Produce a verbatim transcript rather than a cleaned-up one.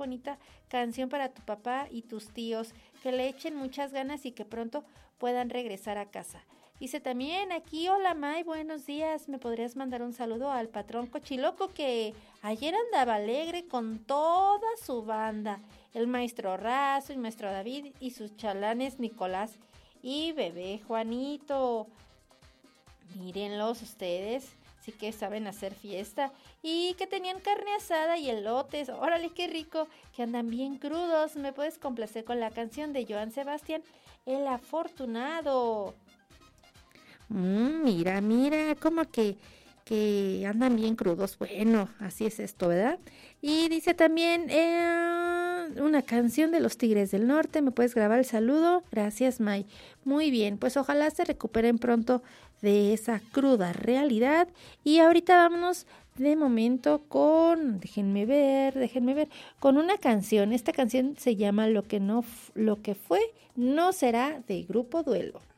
bonita canción para tu papá y tus tíos, que le echen muchas ganas y que pronto puedan regresar a casa. Dice también aquí, hola May, buenos días, ¿me podrías mandar un saludo al patrón Cochiloco que ayer andaba alegre con toda su banda? El maestro Razo, el maestro David y sus chalanes Nicolás y bebé Juanito. Mírenlos ustedes, sí que saben hacer fiesta y que tenían carne asada y elotes. Órale, qué rico, que andan bien crudos. ¿Me puedes complacer con la canción de Joan Sebastián, El Afortunado? Mm, mira, mira, como que, que andan bien crudos. Bueno, así es esto, ¿verdad? Y dice también eh, una canción de los Tigres del Norte. ¿Me puedes grabar el saludo? Gracias, May. Muy bien, pues ojalá se recuperen pronto de esa cruda realidad. Y ahorita vámonos de momento con, déjenme ver, déjenme ver, con una canción. Esta canción se llama Lo que no, lo que fue, no será, de Grupo Duelo.